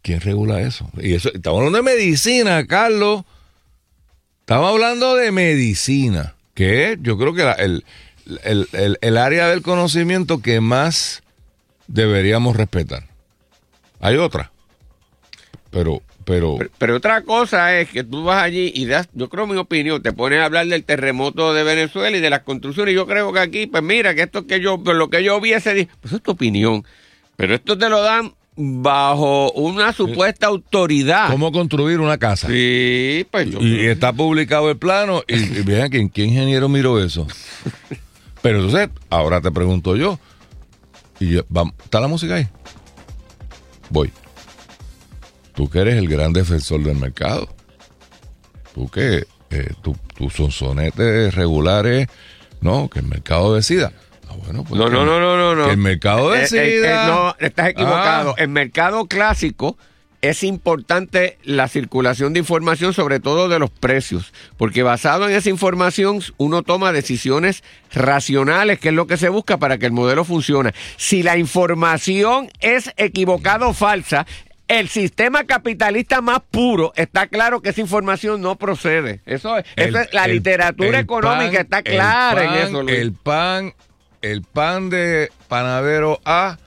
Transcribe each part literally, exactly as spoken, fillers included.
¿quién regula eso? Y eso, estamos hablando de medicina, Carlos. Estamos hablando de medicina, que es, yo creo que la, el, el, el, el área del conocimiento que más deberíamos respetar. Hay otra, pero... Pero, pero, pero otra cosa es que tú vas allí y das, yo creo, mi opinión, te pones a hablar del terremoto de Venezuela y de las construcciones. Y yo creo que aquí, pues mira, que esto que yo, lo que yo vi ese día, pues es tu opinión. Pero esto te lo dan bajo una supuesta autoridad. ¿Cómo construir una casa? Sí, pues yo. Y, y está publicado el plano. Y, y vean que ¿qué ingeniero miró eso? Pero entonces, ahora te pregunto yo. Y yo, vamos, ¿está la música ahí? Voy. Tú que eres el gran defensor del mercado. Tú que eh, tu, tus sonsonetes regulares, no, que el mercado decida. Ah, bueno, pues no, que, no, no, no, no, no. Que el mercado decida. Eh, eh, eh, no, estás equivocado. Ah. El mercado clásico es importante la circulación de información, sobre todo de los precios, porque basado en esa información uno toma decisiones racionales, que es lo que se busca para que el modelo funcione. Si la información es equivocada o falsa, el sistema capitalista más puro, está claro que esa información no procede. Eso, El, eso es, la el, literatura el económica pan, está clara pan, en eso, Luis. El pan, el pan de panadero A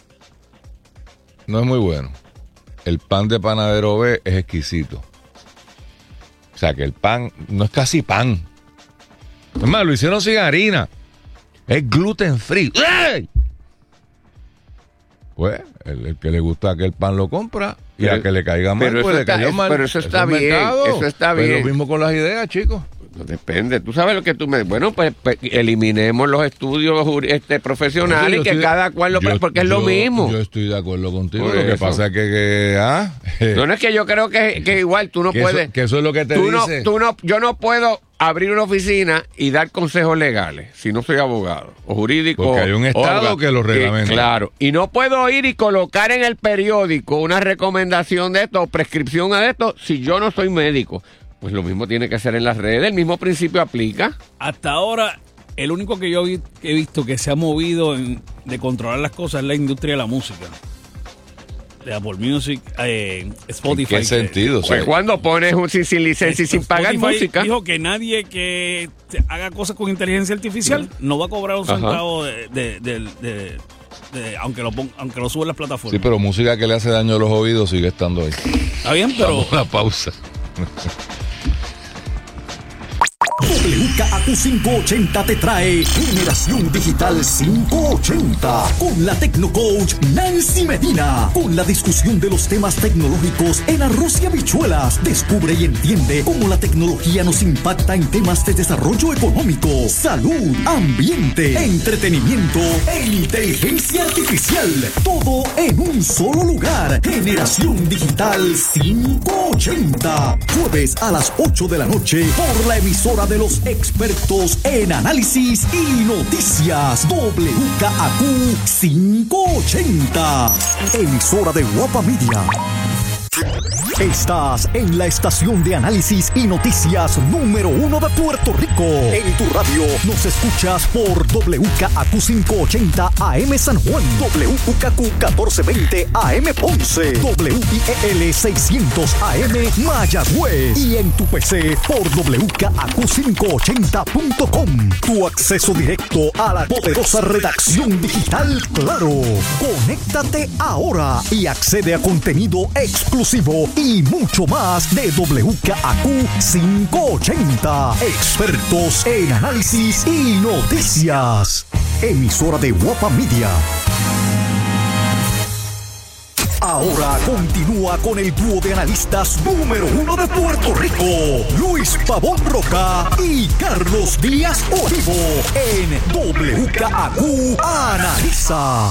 no es muy bueno. El pan de panadero B es exquisito. O sea que el pan no es casi pan. Es más, lo hicieron sin harina. Es gluten free. ¡Ey! Pues, el, el que le gusta aquel pan lo compra y pero, a que le caiga mal, pues le está, cayó mal. Pero eso está eso bien, mercado. eso está Pero bien. lo mismo con las ideas, chicos. No depende. Tú sabes lo que tú me... Bueno, pues, pues eliminemos los estudios este, profesionales y que estoy, cada cual lo... yo, porque es yo, lo mismo. Yo estoy de acuerdo contigo. Por lo que eso. pasa es que... que ah, no, no es que yo creo que, que igual tú no que puedes... Eso, que eso es lo que te tú dice. No, tú no, yo no puedo abrir una oficina y dar consejos legales si no soy abogado o jurídico. Porque hay un estado o, que lo reglamenta. Eh, claro. Y no puedo ir y colocar en el periódico una recomendación de esto o prescripción a esto si yo no soy médico. Pues lo mismo tiene que ser en las redes, el mismo principio aplica. Hasta ahora, el único que yo vi, he visto que se ha movido en, de controlar las cosas es la industria de la música. De Apple Music, eh, Spotify. ¿En qué sentido? Pues Sí. cuando pones un sin, sin licencia y sin pagar Spotify música. dijo que nadie que haga cosas con inteligencia artificial no va a cobrar un centavo de, de, de, de, de, aunque lo ponga, aunque lo suba en las plataformas. Sí, pero música que le hace daño a los oídos sigue estando ahí. Está bien, pero... Vamos a la pausa. W K A Q quinientos ochenta te trae Generación Digital quinientos ochenta con la Tecnocoach Nancy Medina, con la discusión de los temas tecnológicos en arroz y habichuelas. Descubre y entiende cómo la tecnología nos impacta en temas de desarrollo económico, salud, ambiente, entretenimiento e inteligencia artificial. Todo en un solo lugar. Generación Digital quinientos ochenta. Jueves a las ocho de la noche por la emisora de los expertos en análisis y noticias. W K A Q quinientos ochenta. Emisora de Guapa Media. Estás en la estación de análisis y noticias número uno de Puerto Rico. En tu radio nos escuchas por W K A Q quinientos ochenta A M San Juan, W U K Q catorce veinte A M Ponce, W I E L seiscientos A M Mayagüez y en tu P C por W K A Q quinientos ochenta punto com. Tu acceso directo a la poderosa redacción digital Claro. Conéctate ahora y accede a contenido exclusivo y mucho más de W K A Q quinientos ochenta. Expertos en análisis y noticias. Emisora de Guapa Media. Ahora continúa con el dúo de analistas número uno de Puerto Rico, Luis Pavón Roca y Carlos Díaz Olivo, en W K A Q Analiza.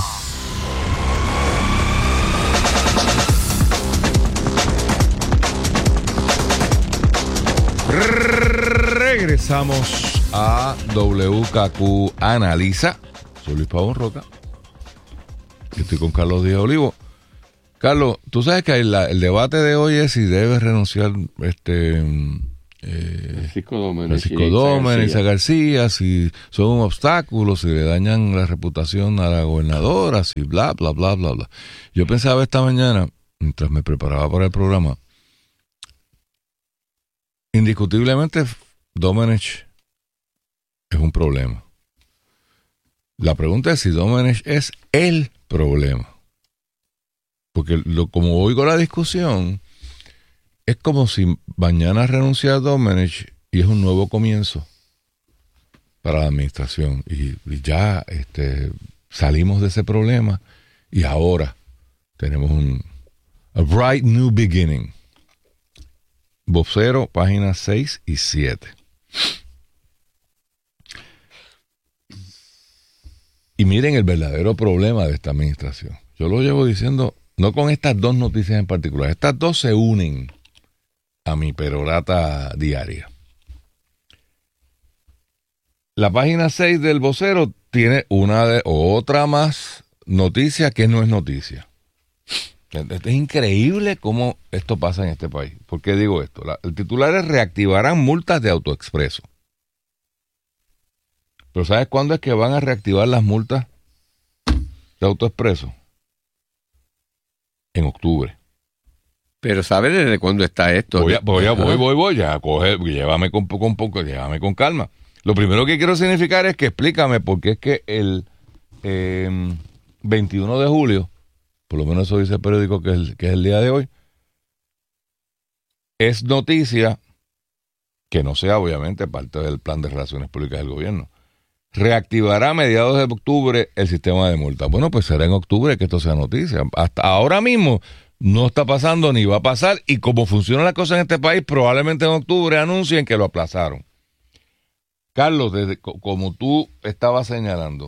Regresamos a W K Q Analiza. Soy Luis Pavón Roca. Yo estoy con Carlos Díaz Olivo. Carlos, tú sabes que el, el debate de hoy es si debe renunciar este eh, Francisco Dómenes, Francisco Dómenes, Isa García, si son un obstáculo, si le dañan la reputación a la gobernadora, si bla, bla, bla, bla, bla. Yo pensaba esta mañana, mientras me preparaba para el programa, indiscutiblemente Domenech es un problema. La pregunta es si Domenech es el problema. Porque lo, como oigo la discusión, es como si mañana renunciara Domenech y es un nuevo comienzo para la administración. Y, y ya este, salimos de ese problema y ahora tenemos un a bright new beginning. Vocero, páginas seis y siete. Y miren el verdadero problema de esta administración. Yo lo llevo diciendo, no con estas dos noticias en particular. Estas dos se unen a mi perorata diaria. La página seis del Vocero tiene una de otra más noticia que no es noticia. Es increíble cómo esto pasa en este país. ¿Por qué digo esto? La, el titular es reactivarán multas de AutoExpreso. Pero ¿sabes cuándo es que van a reactivar las multas de AutoExpreso? En octubre. Pero ¿sabes desde cuándo está esto? Voy, a, voy, a, voy, voy, voy, ya, coge, llévame con, con poco, llévame con calma. Lo primero que quiero significar es que explícame por qué es que el eh, veintiuno de julio, por lo menos eso dice el periódico que es, que es el día de hoy, es noticia, que no sea obviamente parte del plan de relaciones públicas del gobierno, reactivará a mediados de octubre el sistema de multas. Bueno, pues será en octubre que esto sea noticia. Hasta ahora mismo no está pasando ni va a pasar, y como funcionan las cosas en este país, probablemente en octubre anuncien que lo aplazaron. Carlos, desde, como tú estabas señalando,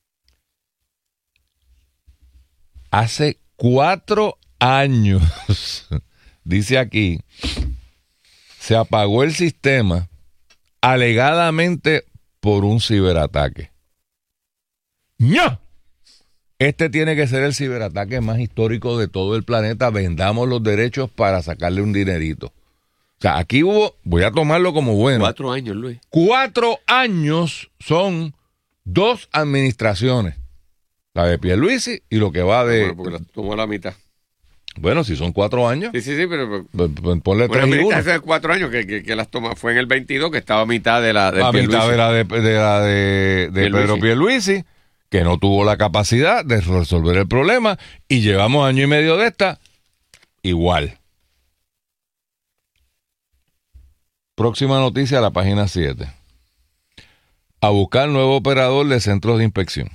hace cuatro años, dice aquí, se apagó el sistema alegadamente por un ciberataque. ¡No! Este tiene que ser el ciberataque más histórico de todo el planeta. Vendamos los derechos para sacarle un dinerito. O sea, aquí hubo, voy a tomarlo como bueno. Cuatro años, Luis. Cuatro años son dos administraciones. La de Pierluisi y lo que va de... Bueno, porque la tomó la mitad. Bueno, si son cuatro años. Sí, sí, sí, pero... Pues, pues ponle tres y uno. Hace cuatro años que, que, que las tomó. Fue en el veintidós, que estaba a mitad de la de a mitad de la de, de, la de, de Pedro Pierluisi, que no tuvo la capacidad de resolver el problema, y llevamos año y medio de esta igual. Próxima noticia, la página siete. A buscar nuevo operador de centros de inspección.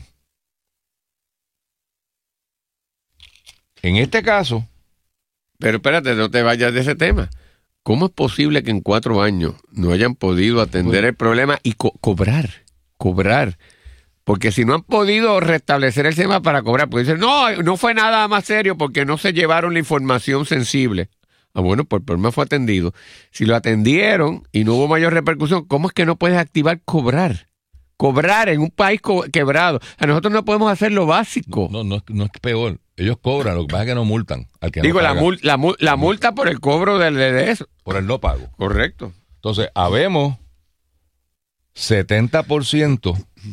En este caso... Pero espérate, no te vayas de ese tema. ¿Cómo es posible que en cuatro años no hayan podido atender el problema y co- cobrar? Cobrar. Porque si no han podido restablecer el sistema para cobrar, pues dicen, no, no fue nada más serio porque no se llevaron la información sensible. Ah, bueno, pues el problema fue atendido. Si lo atendieron y no hubo mayor repercusión, ¿cómo es que no puedes activar cobrar? Cobrar en un país co- quebrado. A nosotros no podemos hacer lo básico. No, no, no, no es peor. Ellos cobran, lo que pasa es que no multan al que Digo, no la, paga. mul- la, mul- la multa por el cobro de, de, de eso. Por el no pago. Correcto. Entonces, habemos setenta por ciento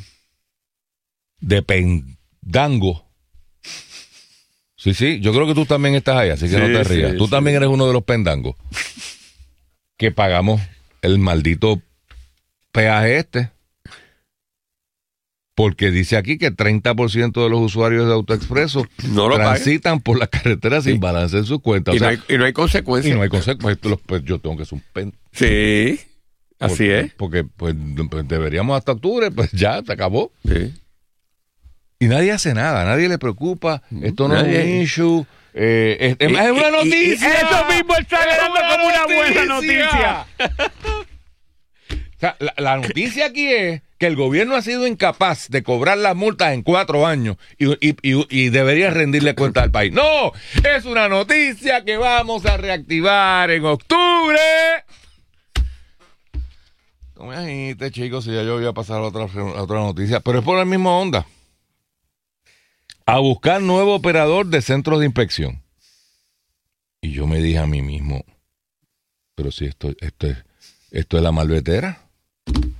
de pendango. Sí, sí, yo creo que tú también estás ahí, así que Sí, no te rías. sí, tú sí. también eres uno de los pendangos que pagamos el maldito peaje este. Porque dice aquí que treinta por ciento de los usuarios de AutoExpreso No lo transitan por la carretera sin Sí. balance en sus cuentas. Y, O sea, no hay, y no hay consecuencias. y no hay consecuencias. Pues yo tengo que ser un pen. Sí, así porque, es. Porque pues, pues, deberíamos hasta octubre, pues ya, se acabó. Sí. Y nadie hace nada, nadie le preocupa. Esto no Nadie. es un issue. Eh, es, es- Y- es una y- y- noticia. y eso mismo está Es dando como una buena noticia. O sea, la, la noticia aquí es que el gobierno ha sido incapaz de cobrar las multas en cuatro años y, y, y, y debería rendirle cuenta al país. No, es una noticia que vamos a reactivar en octubre. No me agite, chicos, si ya yo voy a pasar a otra, a otra noticia, pero es por la misma onda. A buscar nuevo operador de centros de inspección. Y yo me dije a mí mismo, pero si esto, esto, es, esto es la malvetera.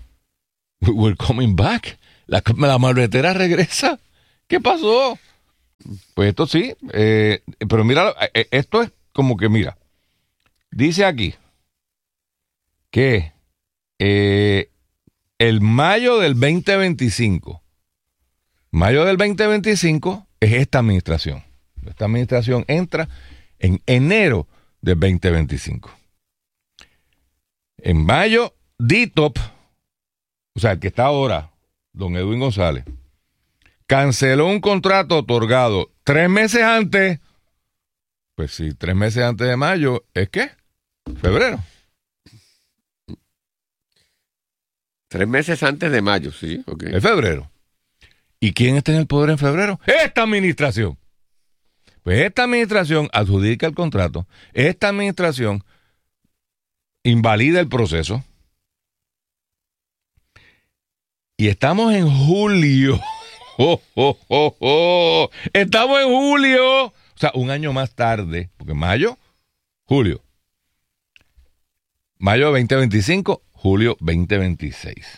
We're coming back. La, la malvetera regresa. ¿Qué pasó? Pues esto sí, eh, pero mira, eh, esto es como que, mira, dice aquí que eh, el mayo del veinte veinticinco, mayo del veinte veinticinco es esta administración. Esta administración entra en enero del veinte veinticinco. En mayo, D I T O P, o sea, el que está ahora, don Edwin González, canceló un contrato otorgado tres meses antes. Pues sí, tres meses antes de mayo, ¿es qué? Febrero. Tres meses antes de mayo, sí. Okay. Es febrero. ¿Y quién está en el poder en febrero? Esta administración. Pues esta administración adjudica el contrato. Esta administración invalida el proceso. Y estamos en julio. Oh, oh, oh, oh. Estamos en julio. O sea, un año más tarde. Porque mayo, julio. Mayo veinte veinticinco, julio veinte veintiséis.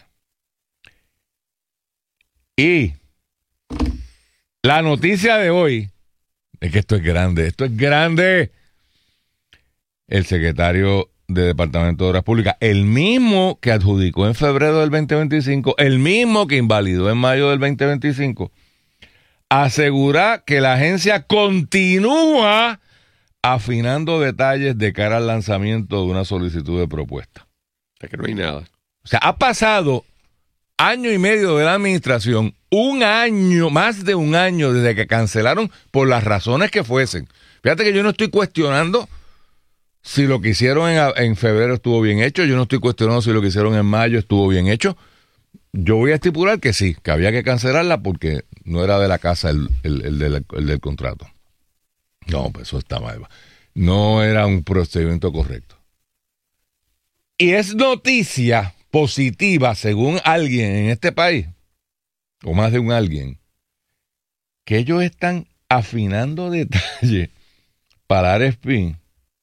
Y la noticia de hoy es que esto es grande. Esto es grande. El secretario de Departamento de Obras Públicas, el mismo que adjudicó en febrero del veinte veinticinco, el mismo que invalidó en mayo del veinte veinticinco, asegura que la agencia continúa afinando detalles de cara al lanzamiento de una solicitud de propuesta. O sea que no hay nada. O sea, ha pasado año y medio de la administración, un año, más de un año desde que cancelaron por las razones que fuesen. Fíjate que yo no estoy cuestionando si lo que hicieron en, en febrero estuvo bien hecho. Yo no estoy cuestionando si lo que hicieron en mayo estuvo bien hecho. Yo voy a estipular que sí, que había que cancelarla porque no era de la casa el, el, el, del, el del contrato. No, pues eso está mal. No era un procedimiento correcto. Y es noticia positiva, según alguien en este país, o más de un alguien, que ellos están afinando detalles para Arespin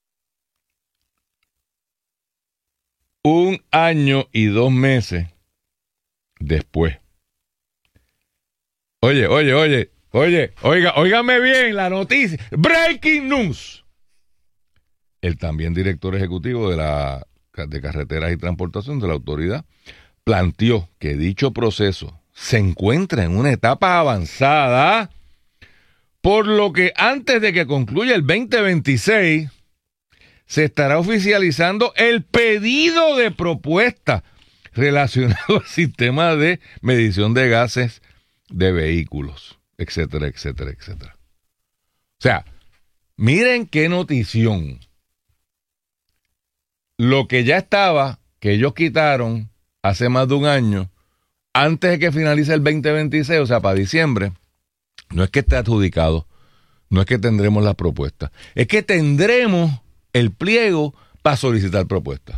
un año y dos meses después. Oye, oye, oye, oye, oiga, óigame bien la noticia. Breaking news. El también director ejecutivo de la de Carreteras y Transportación de la autoridad planteó que dicho proceso se encuentra en una etapa avanzada, por lo que antes de que concluya el veinte veintiséis se estará oficializando el pedido de propuesta relacionado al sistema de medición de gases de vehículos, etcétera, etcétera, etcétera. O sea, miren qué notición. Lo que ya estaba, que ellos quitaron hace más de un año, antes de que finalice el veinte veintiséis, o sea, para diciembre, no es que esté adjudicado, no es que tendremos las propuestas, es que tendremos el pliego para solicitar propuestas.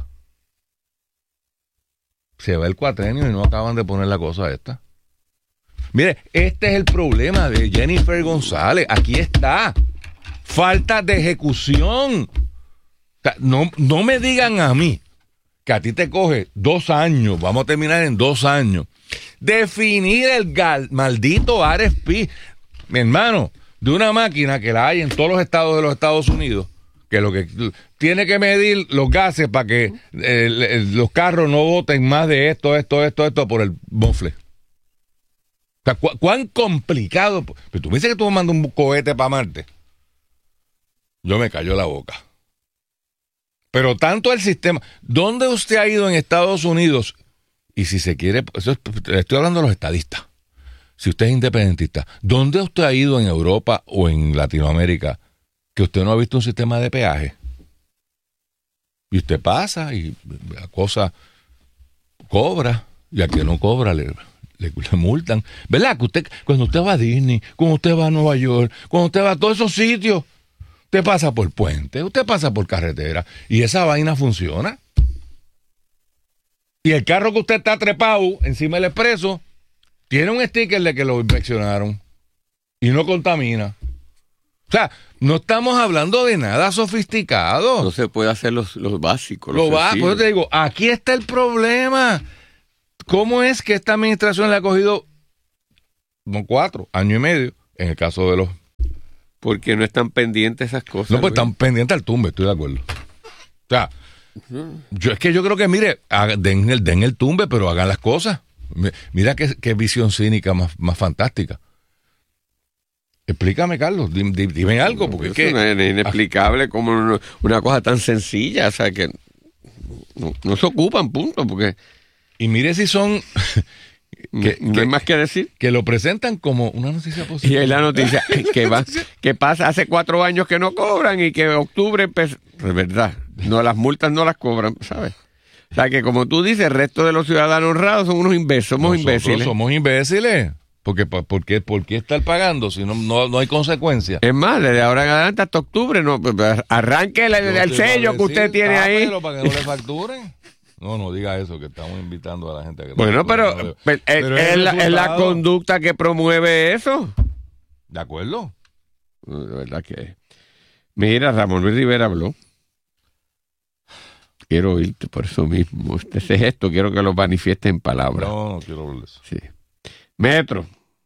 Se va el cuatrenio y no acaban de poner la cosa esta. Mire, este es el problema de Jennifer González. Aquí está. Falta de ejecución. O sea, no, no me digan a mí que a ti te coge dos años, vamos a terminar en dos años, definir el gal, maldito R F P, mi hermano, de una máquina que la hay en todos los estados de los Estados Unidos, que lo que tiene que medir los gases para que eh, los carros no boten más de esto, esto, esto, esto por el mofle. O sea, ¿cu ¿cuán complicado? Pero tú me dices que tú mandas un cohete para Marte. Yo me cayó la boca. Pero tanto el sistema. ¿Dónde usted ha ido en Estados Unidos? Y si se quiere, eso es, estoy hablando de los estadistas. Si usted es independentista, ¿dónde usted ha ido en Europa o en Latinoamérica que usted no ha visto un sistema de peaje? Y usted pasa y la cosa cobra, y a que no cobra le, le, le multan. ¿Verdad? Que usted, cuando usted va a Disney, cuando usted va a Nueva York, cuando usted va a todos esos sitios, usted pasa por puente, usted pasa por carretera, y esa vaina funciona. Y el carro que usted está trepado encima del expreso tiene un sticker de que lo inspeccionaron y no contamina. O sea, no estamos hablando de nada sofisticado. No se puede hacer los, los básicos. Lo los va, por eso te digo, aquí está el problema. ¿Cómo es que esta administración le ha cogido no, cuatro, año y medio, en el caso de los Porque no están pendientes esas cosas. No, pues Luis. están pendientes al tumbe, estoy de acuerdo. O sea, yo es que yo creo que, mire, haga- den el, den el tumbe, pero hagan las cosas. Mi- Mira qué, qué visión cínica más, más fantástica. Explícame, Carlos, dime, dime- dime algo, porque es Eso que... es inexplicable como una, una cosa tan sencilla, o sea que no, no se ocupan, punto, porque Y mire si son... que, no que- hay más que decir. que lo presentan como una noticia Y positiva. hay la noticia que va, que pasa hace cuatro años que no cobran y que en octubre empezó. Es verdad, no, las multas no las cobran, ¿sabes? O sea que como tú dices, el resto de los ciudadanos honrados son unos imbéciles, somos Nosotros imbéciles. somos imbéciles. Porque, pa- ¿por, qué, ¿Por qué estar pagando si no, no, no hay consecuencia? Es más, desde ahora en adelante hasta octubre, no, arranque el, Yo el te sello iba a que usted decir, tiene ahí. tápelo para que no le facturen. No, no diga eso, que estamos invitando a la gente a que no Bueno, facturen, pero, no le- pero, es, Pero es el la, es la resultado. conducta que promueve eso. ¿De acuerdo? De verdad que. Mira, Ramón Luis Rivera habló. Quiero oírte por eso mismo. Este ese gesto quiero que lo manifieste en palabras. No, no quiero hablar de eso. Sí. Metro.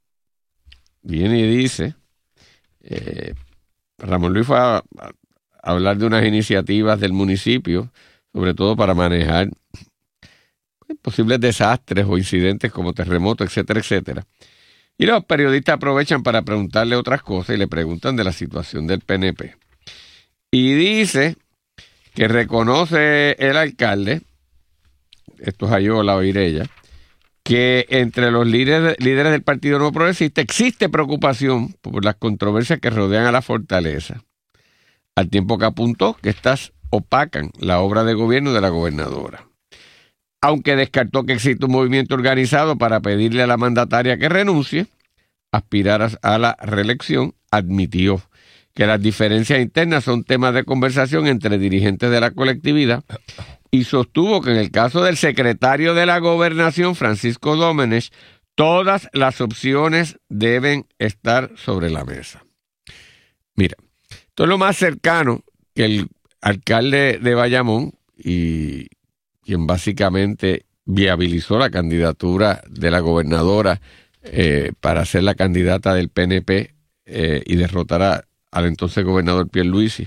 Viene y dice. eh, Ramón Luis fue a, a hablar de unas iniciativas del municipio, sobre todo para manejar pues, posibles desastres o incidentes como terremotos, etcétera, etcétera. Y los periodistas aprovechan para preguntarle otras cosas y le preguntan de la situación del P N P. Y dice que reconoce el alcalde, esto es Ayola Oirella, que entre los líderes, líderes del Partido Nuevo Progresista existe preocupación por las controversias que rodean a la fortaleza, al tiempo que apuntó que estas opacan la obra de gobierno de la gobernadora. Aunque descartó que existe un movimiento organizado para pedirle a la mandataria que renuncie, aspirar a, a la reelección, admitió que las diferencias internas son temas de conversación entre dirigentes de la colectividad y sostuvo que en el caso del secretario de la Gobernación, Francisco Dómenech, todas las opciones deben estar sobre la mesa. Mira, esto es lo más cercano que el alcalde de Bayamón y quien básicamente viabilizó la candidatura de la gobernadora eh, para ser la candidata del P N P eh, y derrotar a, al entonces gobernador Pierluisi,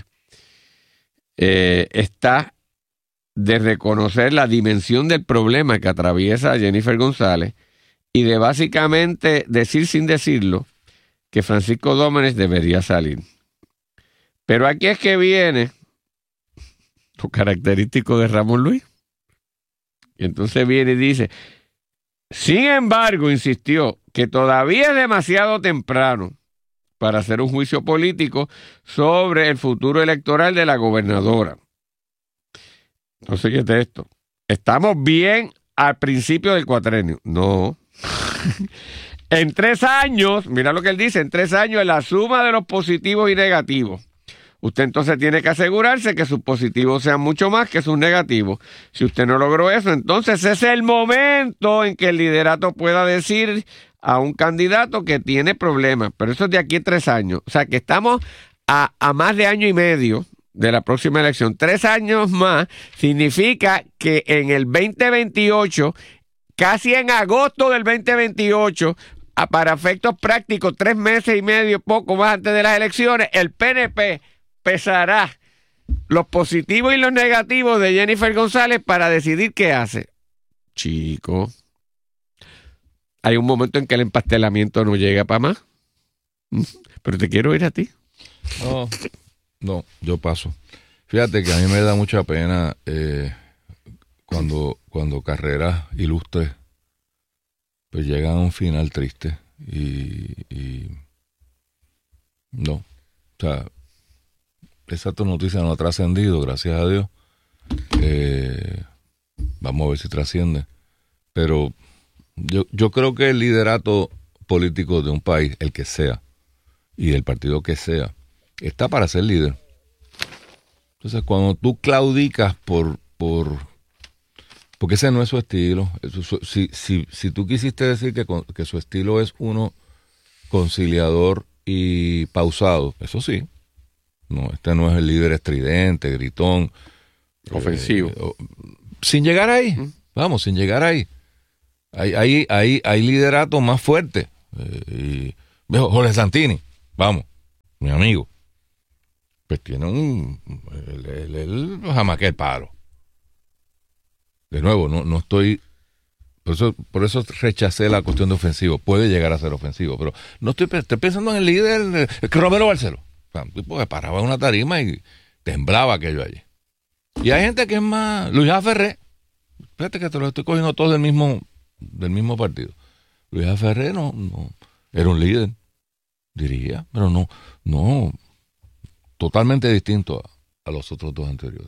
eh, está de reconocer la dimensión del problema que atraviesa Jennifer González y de básicamente decir sin decirlo que Francisco Dómenech debería salir. Pero aquí es que viene lo característico de Ramón Luis. Y entonces viene y dice, sin embargo, insistió que todavía es demasiado temprano para hacer un juicio político sobre el futuro electoral de la gobernadora. Entonces, ¿qué es esto? Estamos bien al principio del cuatrenio. No. En tres años, mira lo que él dice, en tres años es la suma de los positivos y negativos. Usted entonces tiene que asegurarse que sus positivos sean mucho más que sus negativos. Si usted no logró eso, entonces ese es el momento en que el liderato pueda decir a un candidato que tiene problemas. Pero eso es de aquí a tres años. O sea que estamos a, a más de año y medio de la próxima elección. Tres años más significa que en el veinte veintiocho, casi en agosto del veinte veintiocho, a, para efectos prácticos, tres meses y medio, poco más antes de las elecciones, el P N P pesará los positivos y los negativos de Jennifer González para decidir qué hace. Chico, hay un momento en que el empastelamiento no llega para más. Pero te quiero ir a ti. No, no, yo paso. Fíjate que a mí me da mucha pena eh, cuando, cuando carreras ilustres pues llegan a un final triste y, y no, o sea, esa tu noticia no ha trascendido, gracias a Dios. Eh, vamos a ver si trasciende. Pero yo, yo creo que el liderato político de un país, el que sea, y el partido que sea, está para ser líder. Entonces, cuando tú claudicas por, por porque ese no es su estilo, eso, si, si, si tú quisiste decir que, que su estilo es uno conciliador y pausado, eso sí. No, este no es el líder estridente, gritón, ofensivo. Eh, o, sin llegar ahí, ¿Mm? vamos, sin llegar ahí. Hay, hay, hay, hay liderato más fuerte. Eh, y, Jorge Santini, vamos. mi amigo, pues tiene un... Él, él, él jamaquea el palo. De nuevo, no, no estoy... Por eso, por eso rechacé la cuestión de ofensivo. Puede llegar a ser ofensivo, pero no estoy, estoy pensando en el líder, el que Romero Barceló. O sea, un tipo que paraba en una tarima y temblaba aquello allí. Y hay gente que es más... Luis A. Ferré. Fíjate que te lo estoy cogiendo todos del mismo, del mismo partido. Luis A. Ferré no, no era un líder, diría, pero no, no, totalmente distinto a, a los otros dos anteriores.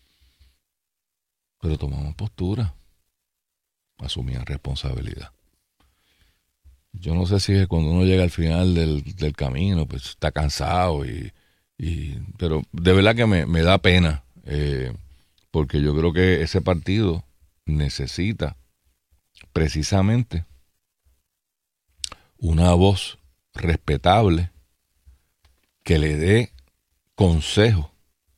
Pero tomaban postura. Asumían responsabilidad. Yo no sé si es cuando uno llega al final del, del camino, pues está cansado, y, y pero de verdad que me, me da pena, eh, porque yo creo que ese partido necesita precisamente una voz respetable que le dé consejo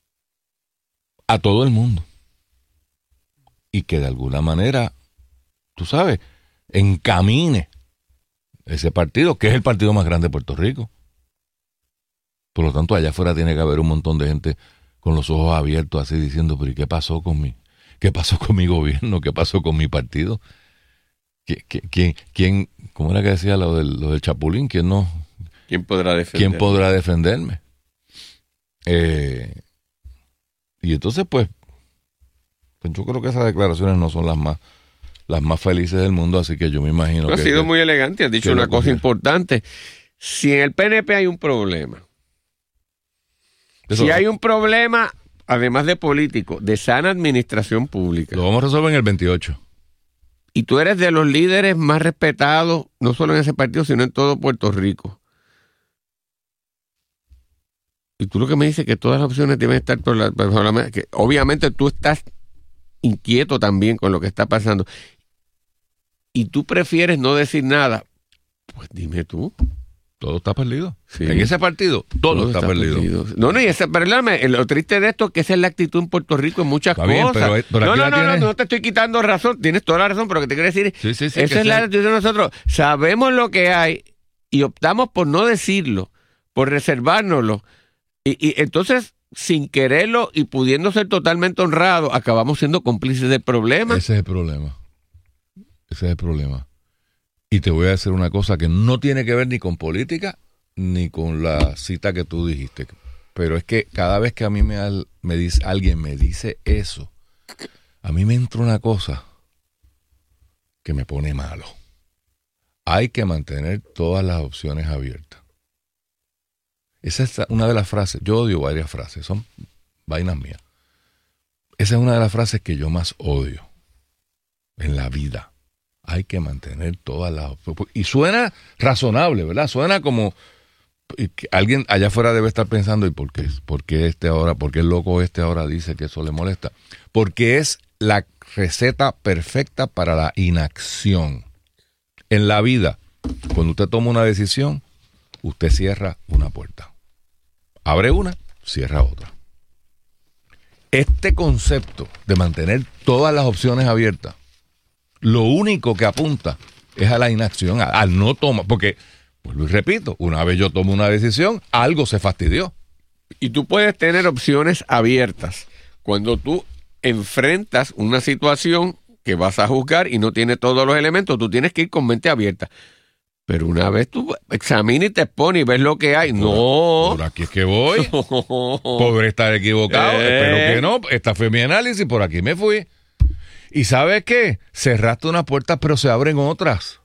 a todo el mundo y que de alguna manera, tú sabes, encamine ese partido, que es el partido más grande de Puerto Rico. Por lo tanto, allá afuera tiene que haber un montón de gente con los ojos abiertos así diciendo, pero ¿y qué pasó con mi, qué pasó con mi gobierno? ¿Qué pasó con mi partido? ¿Quién, quién, cómo era que decía lo del, lo del Chapulín? ¿Quién no? ¿Quién podrá defenderme? ¿Quién podrá defenderme? Eh, y entonces, pues, pues, yo creo que esas declaraciones no son las más las más felices del mundo, así que yo me imagino no, que... Has sido que, muy elegante, has dicho una cosa coger. importante. Si en el P N P hay un problema, Eso, si hay un problema, además de político, de sana administración pública, lo vamos a resolver en el veintiocho. Y tú eres de los líderes más respetados, no solo en ese partido, sino en todo Puerto Rico. Y tú lo que me dices es que todas las opciones deben estar por la, por la... que obviamente tú estás inquieto también con lo que está pasando. Y tú prefieres no decir nada. Pues dime tú. Todo está perdido. Sí. En ese partido, todo, todo está, está perdido. perdido. No, no, y ese, perdóname, lo triste de esto es que esa es la actitud en Puerto Rico en muchas está cosas. Bien, pero, pero no, no, no, tienes... no, no te estoy quitando razón, tienes toda la razón, pero lo que te quiero decir, sí, sí, sí, esa es la actitud de nosotros. Sabemos lo que hay y optamos por no decirlo, por reservárnoslo. Y, y entonces, sin quererlo y pudiendo ser totalmente honrados, acabamos siendo cómplices del problema. Ese es el problema. Ese es el problema. Y te voy a decir una cosa que no tiene que ver ni con política ni con la cita que tú dijiste. Pero es que cada vez que a mí me, me dice, alguien me dice eso, a mí me entra una cosa que me pone malo. Hay que mantener todas las opciones abiertas. Esa es una de las frases. Yo odio varias frases, son vainas mías. Esa es una de las frases que yo más odio en la vida. Hay que mantener todas las opciones. Y suena razonable, ¿verdad? Suena como... Alguien allá afuera debe estar pensando, ¿y por qué? ¿Por qué este ahora, por qué el loco este ahora dice que eso le molesta? Porque es la receta perfecta para la inacción. En la vida, cuando usted toma una decisión, usted cierra una puerta. Abre una, cierra otra. Este concepto de mantener todas las opciones abiertas, lo único que apunta es a la inacción, al no tomar, porque... Pues lo repito, una vez yo tomo una decisión, algo se fastidió. Y tú puedes tener opciones abiertas cuando tú enfrentas una situación que vas a juzgar y no tiene todos los elementos, tú tienes que ir con mente abierta. Pero una vez tú examinas y te expones y ves lo que hay, por, no. Por aquí es que voy. Podré estar equivocado, eh. espero que no. Esta fue mi análisis, por aquí me fui. ¿Y sabes qué? Cerraste unas puertas, pero se abren otras.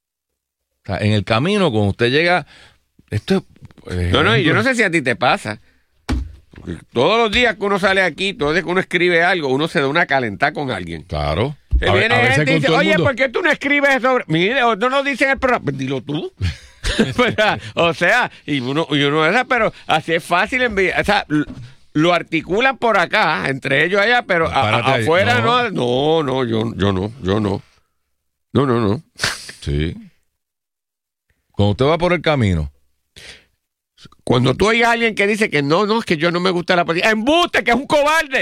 O sea, en el camino, cuando usted llega... Esto eh, No, no, y yo no sé si a ti te pasa. Porque todos los días que uno sale aquí, todos los días que uno escribe algo, uno se da una calentada con alguien. Claro. Se viene a, a gente y dice, oye, ¿por qué tú no escribes sobre...? Mire, no nos dicen el programa. Pues dilo tú. O sea, y uno, y uno esa, pero así es fácil enviar. O sea, lo articulan por acá, entre ellos allá, pero a, a, afuera no. no. No, no, yo, yo no, yo no. No, no, no. Sí. Cuando usted va por el camino. Cuando tú oyes a alguien que dice que no, no, es que yo no me gusta la política. ¡Embuste, que es un cobarde!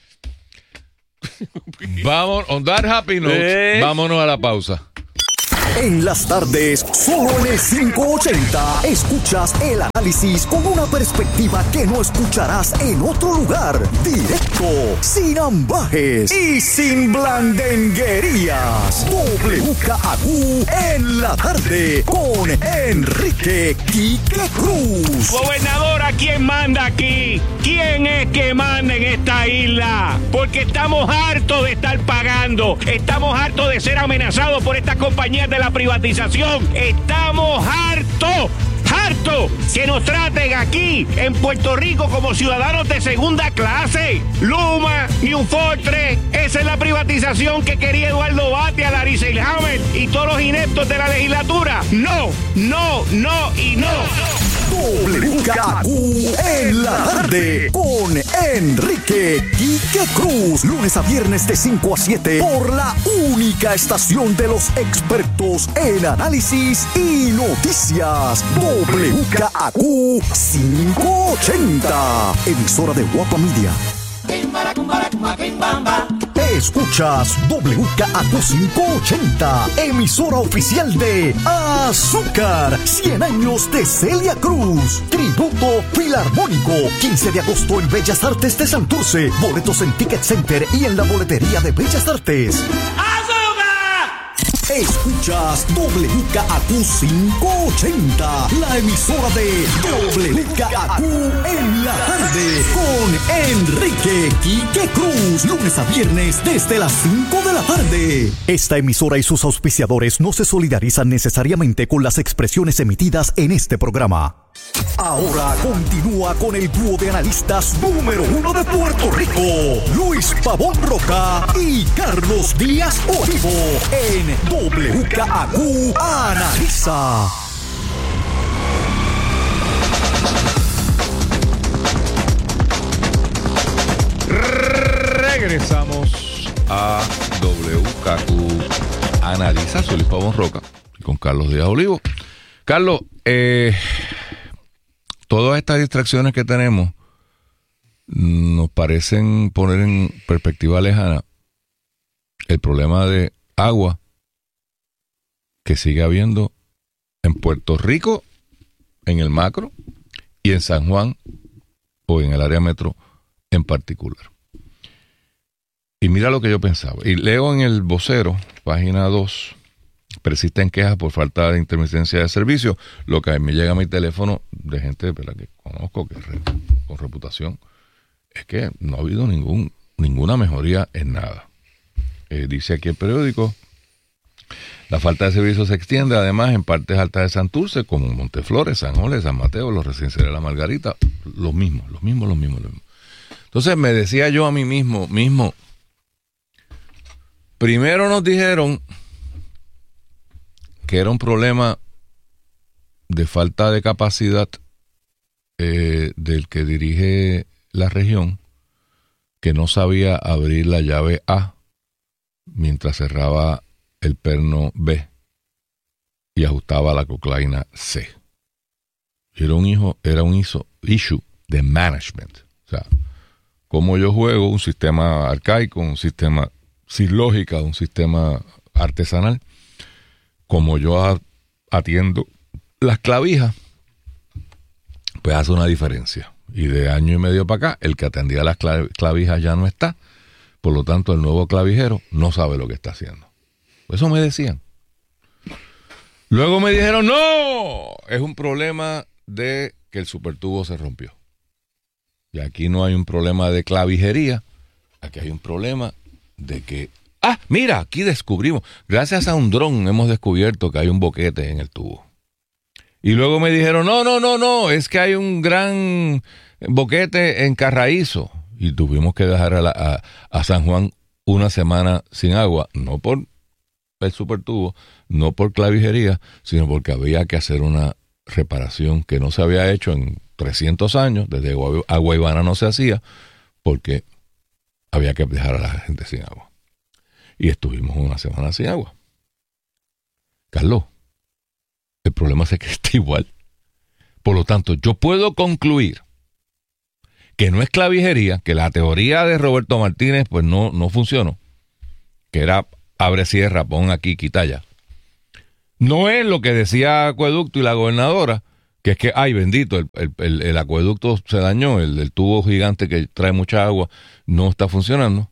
Vamos, on that happy note, ¿Eh? vámonos a la pausa. En las tardes, solo en el quinientos ochenta, escuchas el análisis con una perspectiva que no escucharás en otro lugar. Directo, sin ambajes y sin blandenguerías. W K A Q en la tarde con Enrique Quique Cruz. Gobernadora, ¿quién manda aquí? ¿Quién es que manda en esta isla? Porque estamos hartos de estar pagando. Estamos hartos de ser amenazados por estas compañías de la privatización. Estamos hartos, hartos que nos traten aquí en Puerto Rico como ciudadanos de segunda clase. Luma, New Fortress, esa es la privatización que quería Eduardo Batia, Larry Selhammer y todos los ineptos de la legislatura. No, no, no y no. W K A Q en la tarde con Enrique Quique Cruz. Lunes a viernes de cinco a siete por la única estación de los expertos en análisis y noticias. W K A Q quinientos ochenta. Emisora de Guapa Media. Escuchas W K A Q quinientos ochenta, emisora oficial de Azúcar, cien años de Celia Cruz. Tributo Filarmónico, quince de agosto en Bellas Artes de Santurce. Boletos en Ticket Center y en la boletería de Bellas Artes. Escuchas W K A Q quinientos ochenta, la emisora de W K A Q en la tarde con Enrique Quique Cruz, lunes a viernes desde las cinco de la tarde. Esta emisora y sus auspiciadores no se solidarizan necesariamente con las expresiones emitidas en este programa. Ahora continúa con el dúo de analistas número uno de Puerto Rico, Luis Pavón Roca y Carlos Díaz Olivo, en W K A Q Analiza. Regresamos a W K A Q Analiza. Soy Luis Pavón Roca y con Carlos Díaz Olivo. Carlos, eh... todas estas distracciones que tenemos nos parecen poner en perspectiva lejana el problema de agua que sigue habiendo en Puerto Rico, en el macro, y en San Juan, o en el área metro en particular. Y mira lo que yo pensaba. Y leo en el Vocero, página dos, persisten quejas por falta de intermitencia de servicio. Lo que a mí me llega a mi teléfono de gente, ¿verdad?, que conozco, que re, con reputación, es que no ha habido ningún ninguna mejoría en nada. Eh, dice aquí el periódico, la falta de servicio se extiende además en partes altas de Santurce, como Monteflores, San Jorge, San Mateo, los residenciales de La Margarita, los mismos, los mismos, los mismos, los mismos. Entonces me decía yo a mí mismo, mismo, primero nos dijeron que era un problema de falta de capacidad eh, del que dirige la región, que no sabía abrir la llave A mientras cerraba el perno B y ajustaba la coclaina C. Era un hijo, era un iso, issue de management. O sea, cómo yo juego un sistema arcaico, un sistema sin lógica, un sistema artesanal, como yo atiendo las clavijas, pues hace una diferencia. Y de año y medio para acá, el que atendía las clavijas ya no está. Por lo tanto, el nuevo clavijero no sabe lo que está haciendo. Eso me decían. Luego me dijeron, no, es un problema de que el supertubo se rompió. Y aquí no hay un problema de clavijería, aquí hay un problema de que... Ah, mira, aquí descubrimos, gracias a un dron hemos descubierto que hay un boquete en el tubo. Y luego me dijeron, no, no, no, no, es que hay un gran boquete en Carraízo. Y tuvimos que dejar a, la, a, a San Juan una semana sin agua, no por el supertubo, no por clavijería, sino porque había que hacer una reparación que no se había hecho en trescientos años, desde Agua Ivana no se hacía, porque había que dejar a la gente sin agua. Y estuvimos una semana sin agua. Carlos, el problema es que está igual. Por lo tanto, yo puedo concluir que no es clavijería, que la teoría de Roberto Martínez pues no, no funcionó, que era abre, cierra, pon aquí, quita allá. No es lo que decía Acueducto y la gobernadora, que es que, ay, bendito, el, el, el, el acueducto se dañó, el, el tubo gigante que trae mucha agua no está funcionando.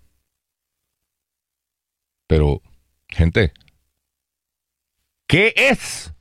Pero, gente, ¿qué es?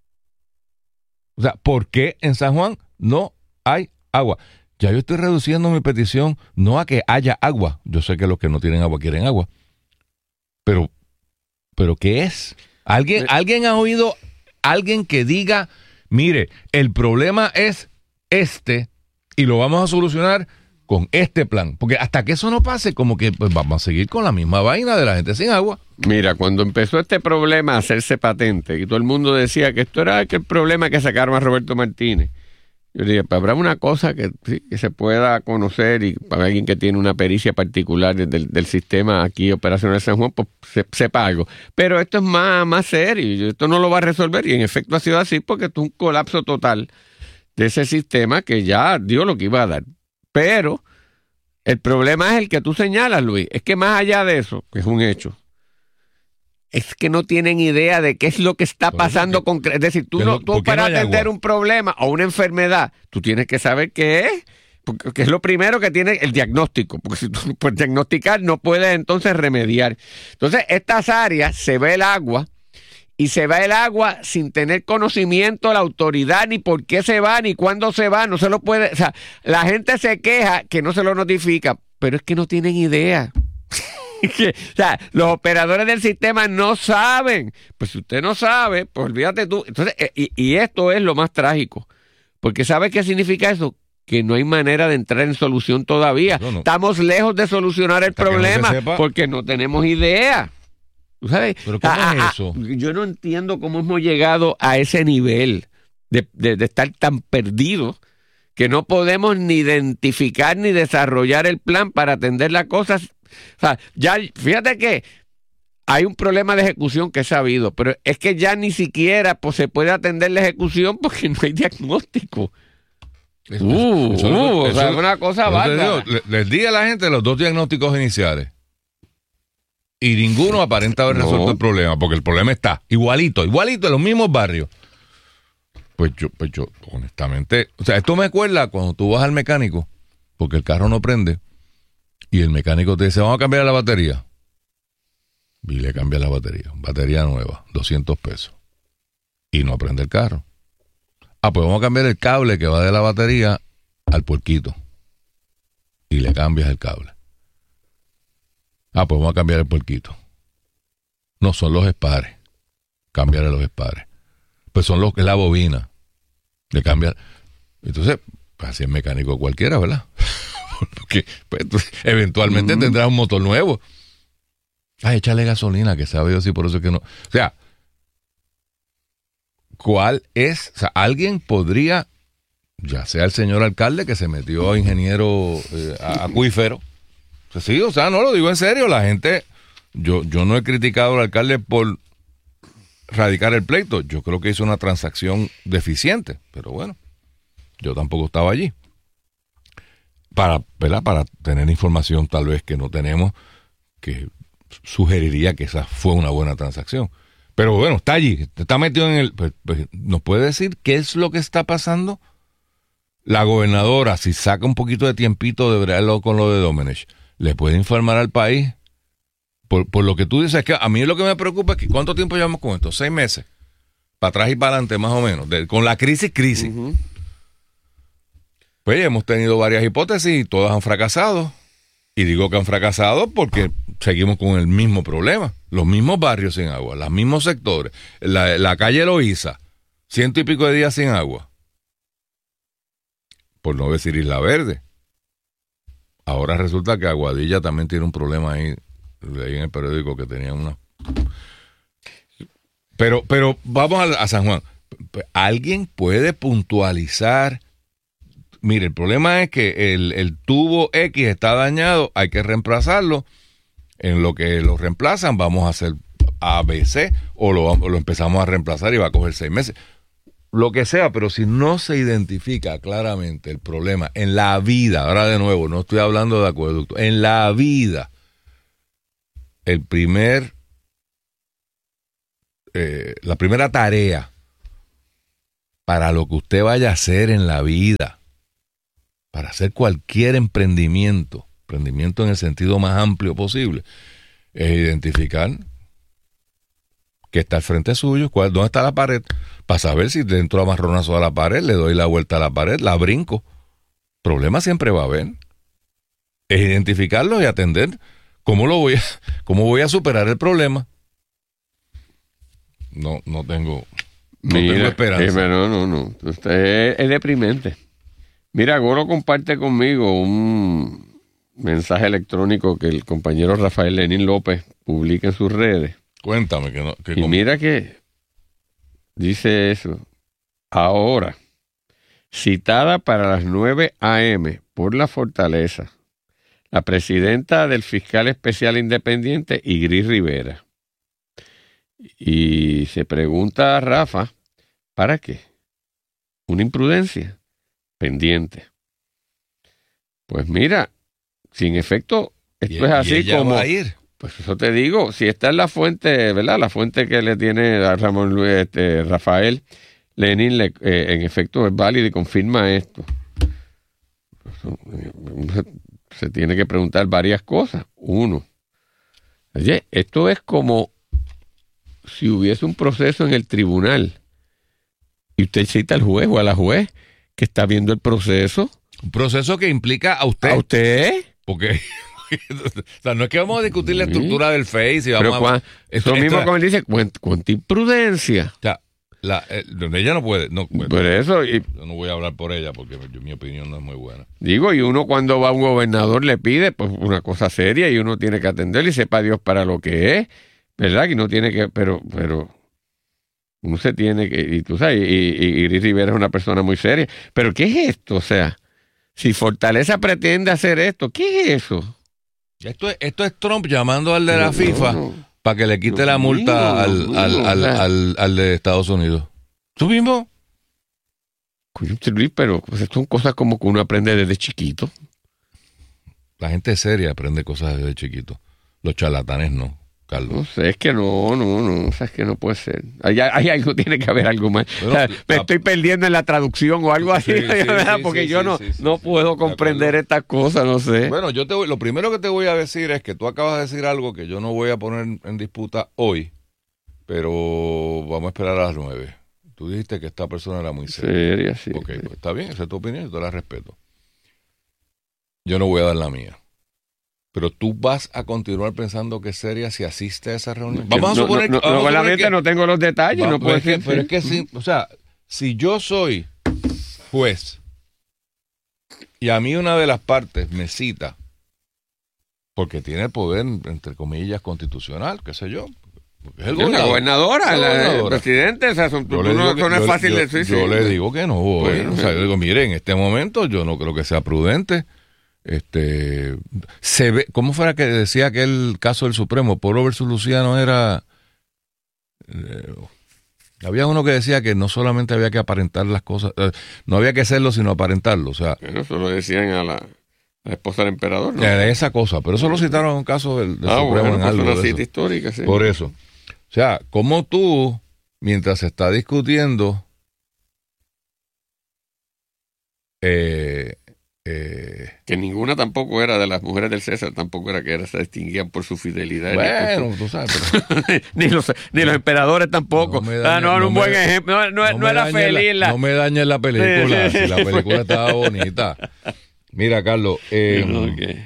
O sea, ¿por qué en San Juan no hay agua? Ya yo estoy reduciendo mi petición no a que haya agua. Yo sé que los que no tienen agua quieren agua. Pero, ¿pero qué es? ¿Alguien, ¿alguien ha oído alguien que diga, mire, el problema es este y lo vamos a solucionar con este plan? Porque hasta que eso no pase, como que pues, vamos a seguir con la misma vaina de la gente sin agua. Mira, cuando empezó este problema a hacerse patente y todo el mundo decía que esto era el problema que sacaron a Roberto Martínez, yo dije, pues habrá una cosa que, sí, que se pueda conocer y para alguien que tiene una pericia particular del, del sistema aquí operacional de San Juan, pues se, sepa algo. Pero esto es más, más serio, esto no lo va a resolver y en efecto ha sido así porque esto es un colapso total de ese sistema que ya dio lo que iba a dar. Pero el problema es el que tú señalas, Luis, es que más allá de eso, que es un hecho, es que no tienen idea de qué es lo que está pasando con... Es decir, tú, no, tú para no atender agua? un problema o una enfermedad, tú tienes que saber qué es, porque es lo primero que tiene el diagnóstico, porque si tú no puedes diagnosticar, no puedes entonces remediar. Entonces, estas áreas se ve el agua, y se va el agua sin tener conocimiento la autoridad, ni por qué se va, ni cuándo se va, no se lo puede... O sea, la gente se queja que no se lo notifica, pero es que no tienen idea. O sea, los operadores del sistema no saben. Pues si usted no sabe, pues olvídate tú. Entonces, y, y esto es lo más trágico. Porque ¿sabe qué significa eso? Que no hay manera de entrar en solución todavía. No, no. Estamos lejos de solucionar el Hasta problema no porque no tenemos idea. ¿Sabes? ¿Pero cómo ah, es eso? Yo no entiendo cómo hemos llegado a ese nivel de, de, de estar tan perdidos que no podemos ni identificar ni desarrollar el plan para atender las cosas. O sea, ya, fíjate que hay un problema de ejecución que es sabido, pero es que ya ni siquiera pues, se puede atender la ejecución porque no hay diagnóstico. Eso, uh, eso, uh, eso, o sea, es una cosa bárbara. Les, les di a la gente los dos diagnósticos iniciales y ninguno aparenta haber resuelto no. el problema, porque el problema está igualito, igualito en los mismos barrios. Pues yo, pues yo, honestamente, o sea, esto me acuerda cuando tú vas al mecánico, porque el carro no prende, y el mecánico te dice, vamos a cambiar la batería. Y le cambia la batería. Batería nueva, doscientos pesos. Y no prende el carro. Ah, pues vamos a cambiar el cable que va de la batería al puerquito. Y le cambias el cable. Ah, pues vamos a cambiar el puerquito. No, son los espares. Cambiarle los espares. Pues son los que es la bobina. De cambiar. Entonces, pues así es mecánico cualquiera, ¿verdad? Porque pues, eventualmente uh-huh. tendrás un motor nuevo. Ay, échale gasolina, que sabe yo si por eso es que no. O sea, ¿cuál es? O sea, alguien podría, ya sea el señor alcalde que se metió a ingeniero eh, a, acuífero. O sea, sí, o sea, no lo digo en serio, la gente, yo, yo no he criticado al alcalde por radicar el pleito. Yo creo que hizo una transacción deficiente, pero bueno, yo tampoco estaba allí. Para, ¿verdad? Para tener información tal vez que no tenemos, que sugeriría que esa fue una buena transacción. Pero bueno, está allí, está metido en el... Pues, pues, ¿nos puede decir qué es lo que está pasando? La gobernadora, si saca un poquito de tiempito de verlo con lo de Domenech, ¿le puede informar al país? Por, por lo que tú dices, que a mí lo que me preocupa es que ¿cuánto tiempo llevamos con esto? Seis meses. Para atrás y para adelante, más o menos. De, con la crisis, crisis. Uh-huh. Pues hemos tenido varias hipótesis y todas han fracasado. Y digo que han fracasado porque seguimos con el mismo problema. Los mismos barrios sin agua, los mismos sectores. La, la calle Loíza, ciento y pico de días sin agua. Por no decir Isla Verde. Ahora resulta que Aguadilla también tiene un problema ahí. Leí en el periódico que tenía una... Pero, pero vamos a, a San Juan. ¿Alguien puede puntualizar? Mire, el problema es que el, el tubo X está dañado, hay que reemplazarlo. En lo que lo reemplazan, vamos a hacer A B C o lo, lo empezamos a reemplazar y va a coger seis meses. Lo que sea, pero si no se identifica claramente el problema en la vida, ahora de nuevo, no estoy hablando de acueducto, en la vida, el primer eh, la primera tarea para lo que usted vaya a hacer en la vida, para hacer cualquier emprendimiento, emprendimiento en el sentido más amplio posible, es identificar qué está al frente suyo, cuál, dónde está la pared, para saber si dentro amarronazo a la pared, le doy la vuelta a la pared, la brinco. Problema siempre va a haber. Es identificarlo y atender cómo lo voy a, cómo voy a superar el problema. No, no tengo, no Mira, tengo esperanza. eh, no, no, no. Usted es, es deprimente. Mira, Golo comparte conmigo un mensaje electrónico que el compañero Rafael Lenín López publica en sus redes. Cuéntame que no. Que Y como- mira que dice eso. Ahora, citada para las nueve a eme por la Fortaleza, la presidenta del fiscal especial independiente, Igris Rivera. Y se pregunta a Rafa, ¿para qué? Una imprudencia pendiente. Pues mira, si en efecto esto y- es y así ella como... va a ir. Pues eso te digo, si está en la fuente, ¿verdad? La fuente que le tiene a Ramón Luis, este, Rafael Lenín, le, eh, en efecto es válido y confirma esto. Se, se tiene que preguntar varias cosas. Uno, oye, esto es como si hubiese un proceso en el tribunal y usted cita al juez o a la juez que está viendo el proceso. Un proceso que implica a usted. ¿A usted? Porque, o sea, no es que vamos a discutir la estructura del Face y Pero vamos cuan- a... eso esto- mismo esto- como él dice, cuán- cuánta imprudencia. O sea, la, eh, ella no puede... No, Por eso, y, yo no voy a hablar por ella porque yo- mi opinión no es muy buena. digo, y uno cuando va a un gobernador le pide pues una cosa seria y uno tiene que atender y sepa Dios para lo que es, ¿verdad? Que no tiene que, pero, pero uno se tiene que, y tú sabes, y, y, y Iris Rivera es una persona muy seria. Pero ¿qué es esto? O sea, si Fortaleza pretende hacer esto, ¿qué es eso? Esto es, esto es Trump llamando al de la No, FIFA no. para que le quite Dios la multa mío, al, Dios al, mío, al, o sea. al, al de Estados Unidos. ¿Tú mismo? Coño, Luis, pero pues, son cosas como que uno aprende desde chiquito. La gente seria aprende cosas desde chiquito. Los charlatanes no, Carlos. No sé, es que no, no, no, o sea, es que no puede ser. Hay, hay algo, tiene que haber algo más. Bueno, O sea, me la- estoy perdiendo en la traducción o algo así, Sí, sí, ¿verdad? sí, Porque sí, yo sí, no, sí, sí, no sí. puedo De comprender acuerdo. estas cosas, no sé. Bueno, yo te voy, lo primero que te voy a decir es que tú acabas de decir algo que yo no voy a poner en disputa hoy, pero vamos a esperar a las nueve. Tú dijiste que esta persona era muy seria. Seria, sí. Ok, pues está bien, esa es tu opinión, yo te la respeto. Yo no voy a dar la mía. Pero tú vas a continuar pensando que es seria si asiste a esa reunión. Vamos a No, suponer no, que... no, vamos a no, la suponer mente que- no tengo los detalles, Va, no pero puedo es que, decir. pero es que sí, o sea, si yo soy juez y a mí una de las partes me cita porque tiene poder, entre comillas, constitucional, qué sé yo, porque es el Sí, la gobernador. gobernadora, La la- el gobernadora. presidente, o sea, son, Yo tú le no, digo que- eso no es yo- fácil yo- de decir. yo sí. le digo que no voy. Bueno, o sea, yo digo, mire, en este momento yo no creo que sea prudente. Este, se ve, ¿cómo fuera que decía aquel caso del Supremo? Polo versus Luciano era... eh, había uno que decía que no solamente había que aparentar las cosas, eh, no había que hacerlo sino aparentarlo. O sea, Bueno, eso lo decían a la, a la esposa del emperador, ¿no? era esa cosa. Pero eso lo citaron en un caso del, del ah, Supremo bueno, en pues algo una de cita eso. histórica, sí. Por eso. O sea, como tú, mientras se está discutiendo, eh, eh, Que ninguna tampoco era de las mujeres del César, tampoco era que era, se distinguían por su fidelidad. ni por bueno, tú sabes, pero su- ni, los, ni los emperadores tampoco. No me ah, dañe- no, era no un me- buen ejemplo. No, no, no me era dañes feliz. la, La, no me dañes la película, Sí, sí, si la sí, película fue- estaba bonita. Mira, Carlos, eh, Ok.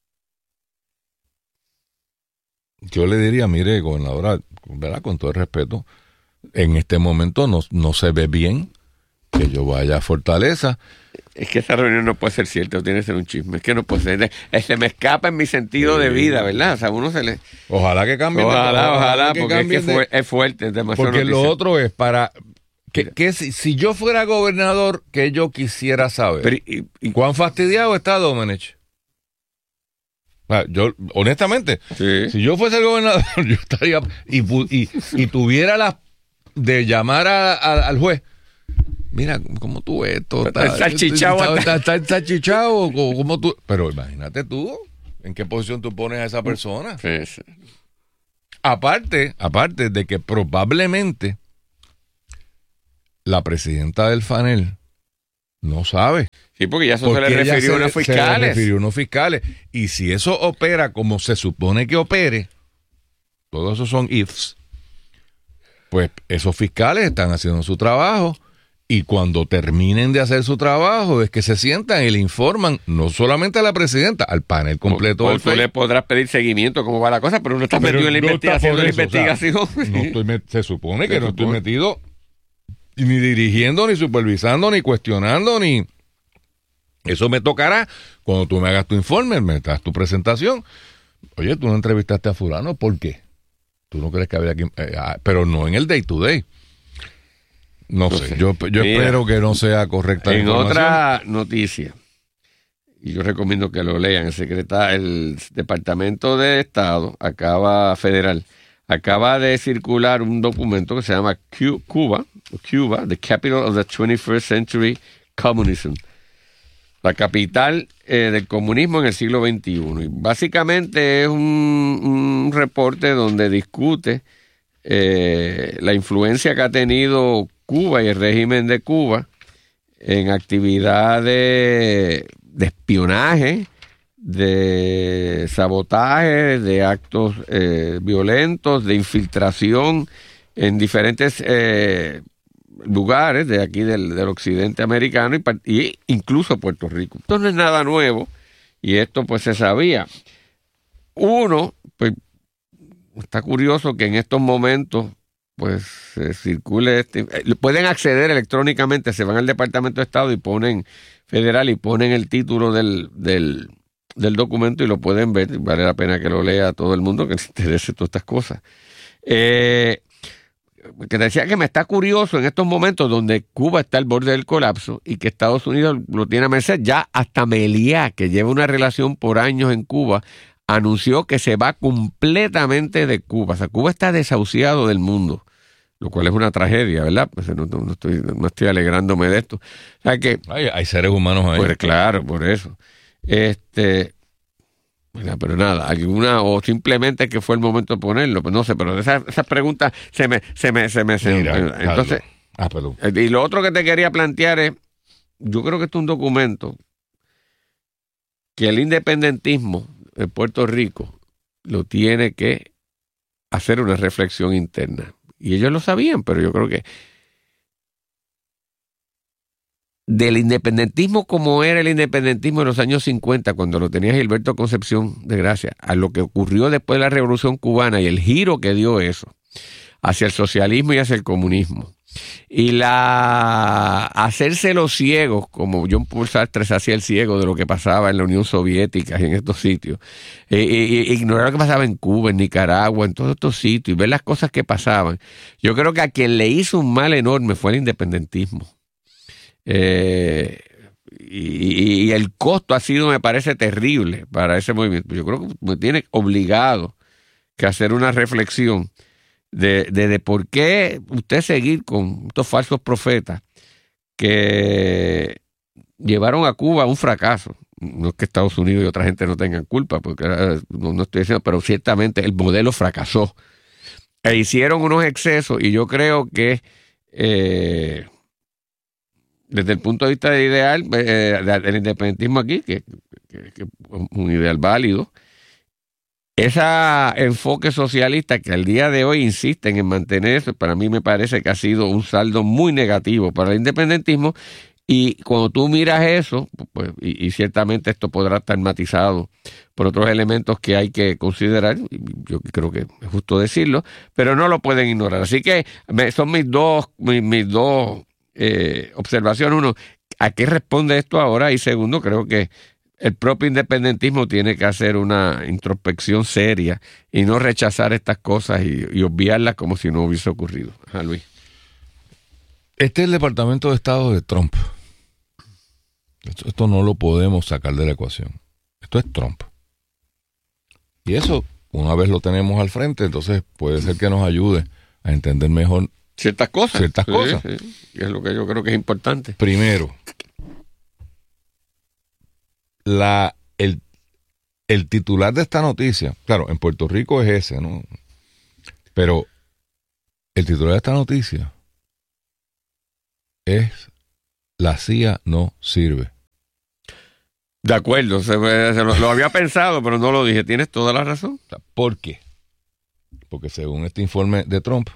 yo le diría, mire, gobernadora, ¿verdad? Con todo el respeto, en este momento no, no se ve bien que yo vaya a Fortaleza. Es que esa reunión no puede ser cierta, tiene que ser un chisme. Es que no puede ser. Eh, Se me escapa en mi sentido de vida, ¿verdad? O sea, uno se le. Ojalá que cambien. de- Ojalá, ojalá, que porque es, que cambien de- fue- es fuerte, es demasiado. porque lo noticia. otro es para que, que si, si yo fuera gobernador, que yo quisiera saber. Pero, y- y- ¿Cuán fastidiado está Domenech? Ah, yo, honestamente, sí. si yo fuese el gobernador, yo estaría y, pu- y, y tuviera la de llamar a- a- al juez. Mira, ¿cómo tú ves esto? Está ensalchichado. Está, está ensalchichado, ¿cómo cómo tú? Pero imagínate tú, ¿en qué posición tú pones a esa persona? Sí, sí. Aparte, aparte de que probablemente la presidenta del F A N E L no sabe. Sí, porque ya eso se le refirió a unos fiscales. Se le refirió a unos fiscales. Y si eso opera como se supone que opere, todos esos son ifs, pues esos fiscales están haciendo su trabajo y cuando terminen de hacer su trabajo es que se sientan y le informan no solamente a la presidenta, al panel completo. O, o tú le podrás pedir seguimiento cómo va la cosa, pero uno está pero metido en la no investigación. Eso, la investigación. O sea, no estoy met- se supone que se no supone. estoy metido ni dirigiendo, ni supervisando, ni cuestionando, ni... Eso me tocará cuando tú me hagas tu informe, me das tu presentación. Oye, tú no entrevistaste a fulano, ¿por qué? ¿Tú no crees que habría que...? Eh, ah, pero no en el day to day. No sé, yo, yo Mira, espero que no sea correcta la en información. Otra noticia, y yo recomiendo que lo lean, el secretario, el Departamento de Estado, acaba, federal, acaba de circular un documento que se llama Q, Cuba, Cuba, the capital of the twenty-first century communism. La capital eh, del comunismo en el siglo veintiuno. Y básicamente es un, un reporte donde discute eh, la influencia que ha tenido Cuba y el régimen de Cuba en actividades de espionaje, de sabotaje, de actos eh, violentos, de infiltración en diferentes eh, lugares de aquí del, del occidente americano y, y incluso Puerto Rico. Esto no es nada nuevo y esto pues se sabía. Uno, pues está curioso que en estos momentos pues se circule este, eh, pueden acceder electrónicamente, se van al Departamento de Estado y ponen federal y ponen el título del, del, del documento y lo pueden ver. Vale la pena que lo lea todo el mundo que les interese todas estas cosas. Eh, que decía que me está curioso en estos momentos donde Cuba está al borde del colapso y que Estados Unidos lo tiene a merced. Ya hasta Meliá, que lleva una relación por años en Cuba, anunció que se va completamente de Cuba. O sea, Cuba está desahuciado del mundo, lo cual es una tragedia, ¿verdad? Pues no, no, no, estoy, no estoy alegrándome de esto. O sea que, hay, hay seres humanos ahí. Pues claro, por eso. Este... Pero nada, alguna o simplemente que fue el momento de ponerlo, pues no sé, pero esas esa preguntas se me se me se me se Mira, entonces ah, perdón. Y lo otro que te quería plantear es, yo creo que esto es un documento que el independentismo de Puerto Rico lo tiene que hacer una reflexión interna y ellos lo sabían, pero yo creo que del independentismo como era el independentismo en los años cincuenta, cuando lo tenía Gilberto Concepción de Gracia, a lo que ocurrió después de la Revolución Cubana y el giro que dio eso hacia el socialismo y hacia el comunismo. Y la hacerse los ciegos, como John Paul Sartre se hacía el ciego de lo que pasaba en la Unión Soviética y en estos sitios, e, e, e ignorar lo que pasaba en Cuba, en Nicaragua, en todos estos sitios, y ver las cosas que pasaban. Yo creo que a quien le hizo un mal enorme fue el independentismo. Eh, y, y el costo ha sido, me parece, terrible para ese movimiento. Yo creo que me tiene obligado que hacer una reflexión de, de, de por qué usted seguir con estos falsos profetas que llevaron a Cuba a un fracaso. No es que Estados Unidos y otra gente no tengan culpa, porque no, no estoy diciendo, pero ciertamente el modelo fracasó. E hicieron unos excesos y yo creo que eh, desde el punto de vista de ideal, eh, del independentismo aquí, que, que, que es un ideal válido, ese enfoque socialista que al día de hoy insisten en mantenerse, para mí me parece que ha sido un saldo muy negativo para el independentismo. Y cuando tú miras eso, pues, y, y ciertamente esto podrá estar matizado por otros elementos que hay que considerar, y yo creo que es justo decirlo, pero no lo pueden ignorar. Así que me, son mis dos, mis, mis dos eh, observaciones. Uno, ¿a qué responde esto ahora? Y segundo, creo que el propio independentismo tiene que hacer una introspección seria y no rechazar estas cosas y, y obviarlas como si no hubiese ocurrido. Ajá, Luis. Este es el Departamento de Estado de Trump. Esto, esto no lo podemos sacar de la ecuación. Esto es Trump. Y eso, una vez lo tenemos al frente, entonces puede ser que nos ayude a entender mejor ciertas cosas. Ciertas sí, cosas. Sí. Y es lo que yo creo que es importante. Primero, la, el, el titular de esta noticia, claro, en Puerto Rico es ese, ¿no? Pero el titular de esta noticia es: la C I A no sirve. De acuerdo, se, se lo, lo había pensado, pero no lo dije. Tienes toda la razón. ¿Por qué? Porque según este informe de Trump,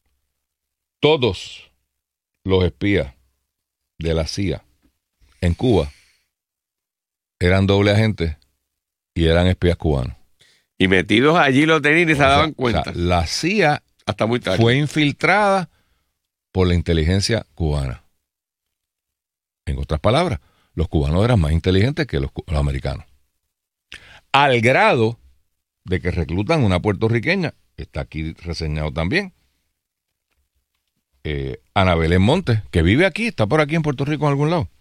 todos los espías de la C I A en Cuba eran doble agentes y eran espías cubanos. Y metidos allí los tenían y se O sea, daban cuenta. O sea, la C I A hasta muy tarde fue infiltrada por la inteligencia cubana. En otras palabras, los cubanos eran más inteligentes que los, los americanos. Al grado de que reclutan una puertorriqueña, está aquí reseñado también, eh, Ana Belén Montes, que vive aquí, está por aquí en Puerto Rico en algún lado.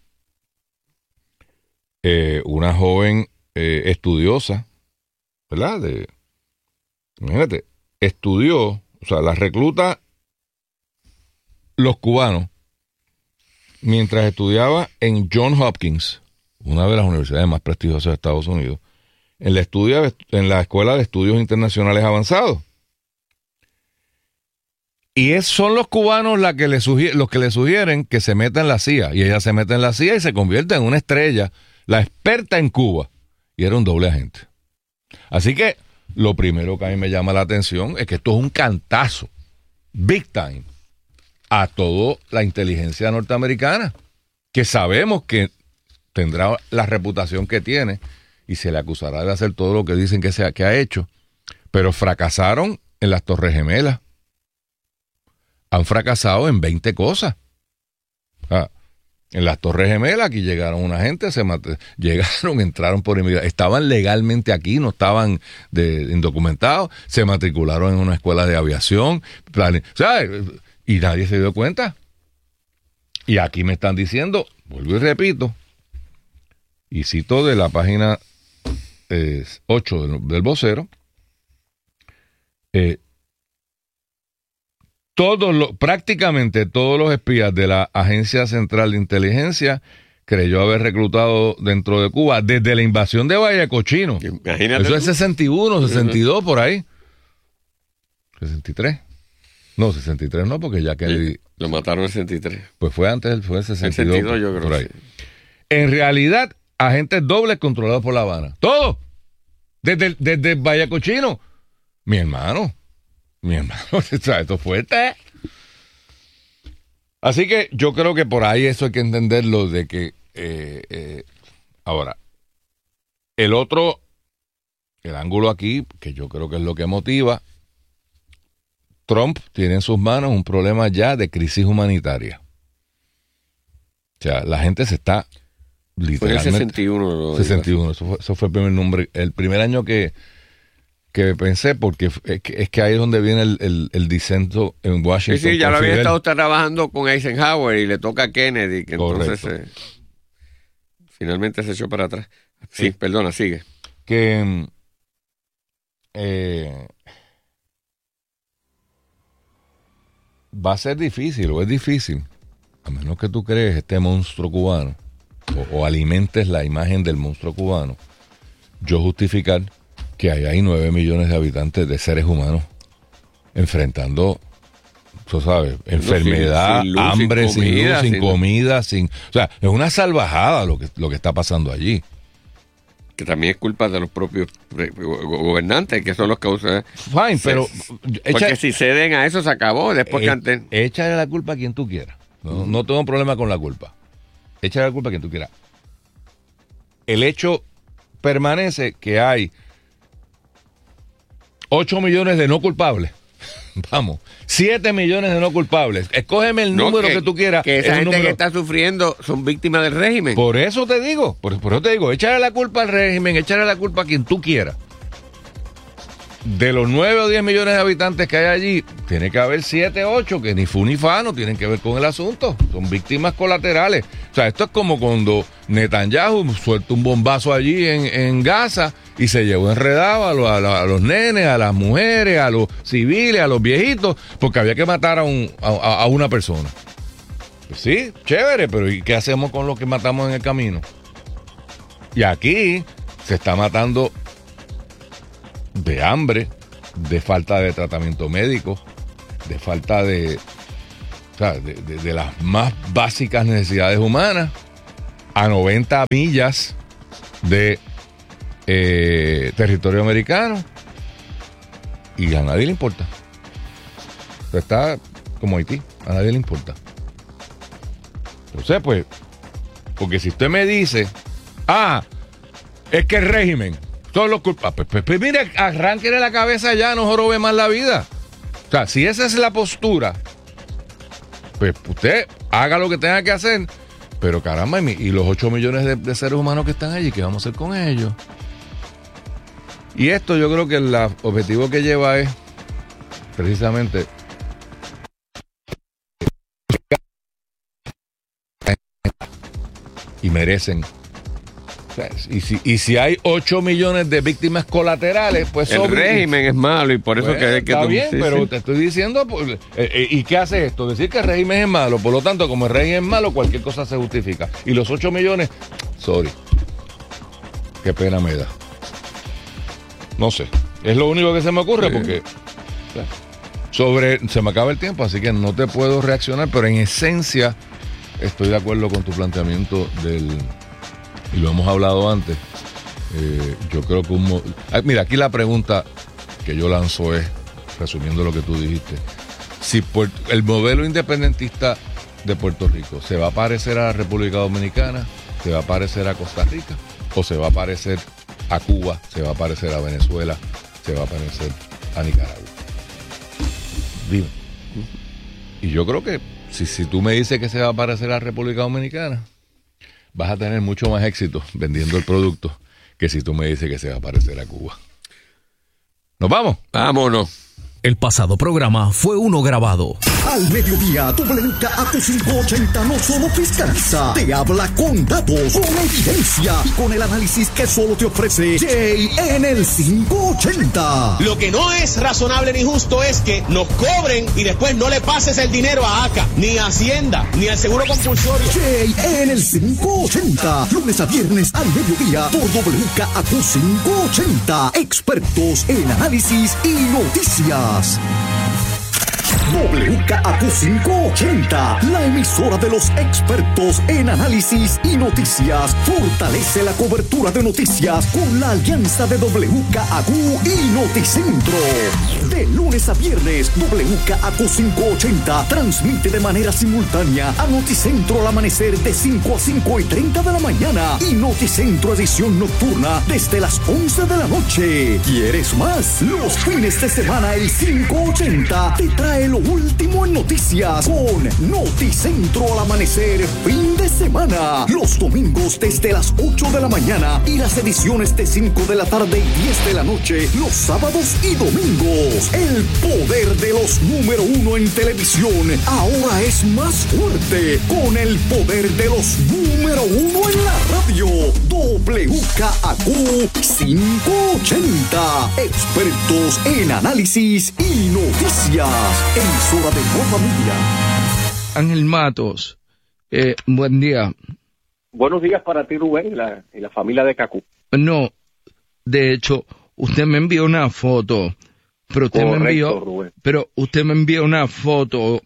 Eh, una joven eh, estudiosa, ¿verdad? De, imagínate, estudió, o sea, la recluta los cubanos mientras estudiaba en Johns Hopkins, una de las universidades más prestigiosas de Estados Unidos, en la, estudia, en la Escuela de Estudios Internacionales Avanzados. Y es, son los cubanos la que le sugier, los que le sugieren que se meta en la C I A. Y ella se mete en la C I A y se convierte en una estrella, la experta en Cuba. Y era un doble agente. Así que lo primero que a mí me llama la atención es que esto es un cantazo, big time, a toda la inteligencia norteamericana, que sabemos que tendrá la reputación que tiene y se le acusará de hacer todo lo que dicen que, sea, que ha hecho, pero fracasaron en las Torres Gemelas. Han fracasado en veinte cosas. Ah, en las Torres Gemelas aquí llegaron una gente, se mat- llegaron, entraron por inmigración, estaban legalmente aquí, no estaban de, indocumentados, se matricularon en una escuela de aviación, plane- o sea, y nadie se dio cuenta. Y aquí me están diciendo, vuelvo y repito, y cito de la página eh, ocho del, del vocero, eh, todos los, prácticamente todos los espías de la Agencia Central de Inteligencia creyó haber reclutado dentro de Cuba desde la invasión de Valle Cochino. Imagínate. Eso es sesenta y uno, sesenta y dos, por ahí. sesenta y tres. No, sesenta y tres no, porque ya Kennedy... Sí, lo mataron en sesenta y tres. Pues fue antes, fue en sesenta y dos. sesenta y dos yo creo por ahí. que sí. En realidad, agentes dobles controlados por La Habana. ¡Todo! Desde, desde Valle Cochino. Mi hermano. Mi hermano, esto es fuerte. Así que yo creo que por ahí eso hay que entenderlo de que... Eh, eh, ahora, el otro, el ángulo aquí, que yo creo que es lo que motiva, Trump tiene en sus manos un problema ya de crisis humanitaria. O sea, la gente se está literalmente... Fue en el sesenta y uno. Lo sesenta y uno, eso fue, eso fue el primer nombre, el primer año que, que pensé, porque es que, es que ahí es donde viene el, el, el disenso en Washington. Sí, sí, ya con lo había Fidel. estado trabajando con Eisenhower y le toca a Kennedy, que entonces eh, finalmente se echó para atrás. Sí, Sí. perdona, sigue. Que eh, va a ser difícil, o es difícil, a menos que tú crees este monstruo cubano, o, o alimentes la imagen del monstruo cubano, yo justificar que ahí hay nueve millones de habitantes de seres humanos enfrentando, tú sabes, enfermedad, sin luz, hambre, sin sin, comida, luz, sin sin- comida, sin... O sea, es una salvajada lo que, lo que está pasando allí. Que también es culpa de los propios pre- go- gobernantes, que son los que usan. Fine, pero... Porque si ceden a eso se acabó. Después que Eh, antes. échale la culpa a quien tú quieras. No, no tengo problema con la culpa. Échale la culpa a quien tú quieras. El hecho permanece que hay ocho millones de no culpables. Vamos, siete millones de no culpables. Escógeme el No, número que, tú quieras. Que esa el gente número- que está sufriendo son víctimas del régimen. Por eso te digo, por, por eso te digo, échale la culpa al régimen, échale la culpa a quien tú quieras. De los nueve o diez millones de habitantes que hay allí, tiene que haber siete, ocho que ni fu ni fa no tienen que ver con el asunto. Son víctimas colaterales. O sea, esto es como cuando Netanyahu suelta un bombazo allí en, en Gaza y se llevó enredado a, lo- a lo- a los nenes, a las mujeres, a los civiles, a los viejitos, porque había que matar a, un, a, a- a una persona. Pues sí, chévere, pero ¿y qué hacemos con lo que matamos en el camino? Y aquí se está matando de hambre, de falta de tratamiento médico, de falta de, o sea, de, de, de las más básicas necesidades humanas, a noventa millas de eh, territorio americano, y a nadie le importa. O sea, está como Haití, a nadie le importa. Entonces, pues, porque si usted me dice, ah, es que el régimen son los culpables, pues, pues, pues mire, arránquele la cabeza ya, no jorobe más la vida. O sea, si esa es la postura, pues usted haga lo que tenga que hacer, pero caramba, y los ocho millones de, de seres humanos que están allí, ¿qué vamos a hacer con ellos? Y esto yo creo que el objetivo que lleva es precisamente y merecen. O sea, y, si, y si hay ocho millones de víctimas colaterales, pues el sobre... régimen es malo y por eso pues, que hay que... Está bien, sí, pero sí. Te estoy diciendo, pues, eh, eh, ¿y qué hace esto? Decir que el régimen es malo, por lo tanto, como el régimen es malo, cualquier cosa se justifica. Y los ocho millones, sorry, qué pena me da. No sé, es lo único que se me ocurre, sí. Porque o sea, sobre se me acaba el tiempo, así que no te puedo reaccionar, pero en esencia estoy de acuerdo con tu planteamiento del, y lo hemos hablado antes, eh, yo creo que un... Mira, aquí la pregunta que yo lanzo es, resumiendo lo que tú dijiste, si Puerto, el modelo independentista de Puerto Rico se va a parecer a la República Dominicana, se va a parecer a Costa Rica, o se va a parecer a Cuba, se va a parecer a Venezuela, se va a parecer a Nicaragua. Dime. Y yo creo que si, si tú me dices que se va a parecer a la República Dominicana, vas a tener mucho más éxito vendiendo el producto que si tú me dices que se va a parecer a Cuba. ¿Nos vamos? Vámonos. El pasado programa fue uno grabado. Al mediodía, W K A Q cinco ochenta no solo fiscaliza, te habla con datos, con evidencia y con el análisis que solo te ofrece Jay en el cinco ochenta. Lo que no es razonable ni justo es que nos cobren y después no le pases el dinero a A C A, ni a Hacienda, ni al Seguro Compulsorio. Jay en el cinco ochenta, lunes a viernes al mediodía por W K A Q cinco ochenta. Expertos en análisis y noticias. W K A Q cinco ochenta, la emisora de los expertos en análisis y noticias, fortalece la cobertura de noticias con la alianza de W K A Q y Noticentro. De lunes a viernes, W K A Q cinco ochenta transmite de manera simultánea a Noticentro al amanecer de cinco a cinco y treinta de la mañana y Noticentro edición nocturna desde las once de la noche. ¿Quieres más? Los fines de semana el cinco ochenta te trae lo último en noticias con Noticentro al amanecer fin de semana. Los domingos desde las ocho de la mañana y las ediciones de cinco de la tarde y diez de la noche los sábados y domingos. El poder de los número uno en televisión ahora es más fuerte con el poder de los número uno en la radio. W K A Q cinco ochenta, expertos en análisis y noticias. Emisora de Tu Familia. Ángel Matos, eh, buen día. Buenos días para ti, Rubén, y la, y la familia de Cacú. No, de hecho, usted me envió una foto, pero usted Correcto, me envió, Rubén. pero usted me envió una foto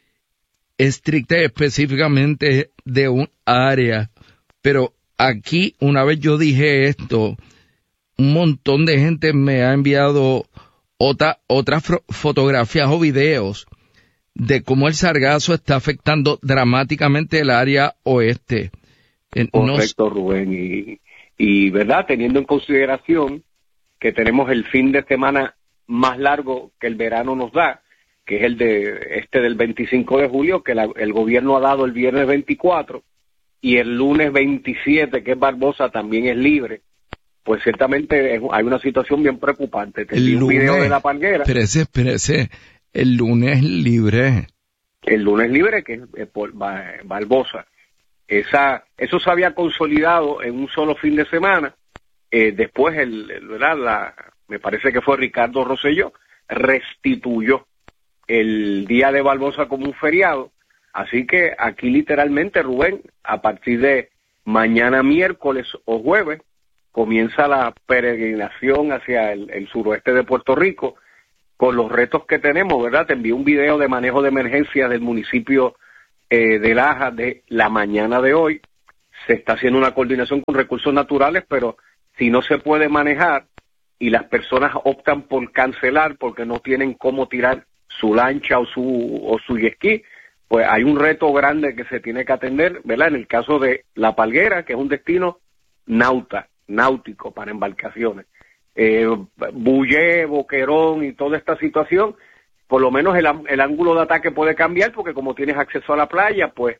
estricta y específicamente de un área, pero aquí, una vez yo dije esto, un montón de gente me ha enviado otra, otras fotografías o videos de cómo el sargazo está afectando dramáticamente el área oeste. Correcto, no... Rubén. Y, y, ¿verdad? Teniendo en consideración que tenemos el fin de semana más largo que el verano nos da, que es el de este del veinticinco de julio, que la, el gobierno ha dado el viernes veinticuatro, y el lunes veintisiete, que es Barbosa, también es libre. Pues ciertamente es, hay una situación bien preocupante. Te el un lunes, video de la Palguera. Espérese, espérese. El lunes libre. El lunes libre, que es por Barbosa. Esa, eso se había consolidado en un solo fin de semana. Eh, después, el, el, ¿verdad? La, me parece que fue Ricardo Rosselló, restituyó el día de Barbosa como un feriado. Así que aquí literalmente, Rubén, a partir de mañana miércoles o jueves, comienza la peregrinación hacia el, el suroeste de Puerto Rico, con los retos que tenemos, ¿verdad? Te envié un video de manejo de emergencia del municipio eh, de Laja de la mañana de hoy. Se está haciendo una coordinación con recursos naturales, pero si no se puede manejar y las personas optan por cancelar porque no tienen cómo tirar su lancha o su o su jet ski, pues hay un reto grande que se tiene que atender, ¿verdad? En el caso de La Palguera, que es un destino nauta, náutico para embarcaciones. Eh, Bullé, Boquerón y toda esta situación, por lo menos el, el ángulo de ataque puede cambiar porque como tienes acceso a la playa, pues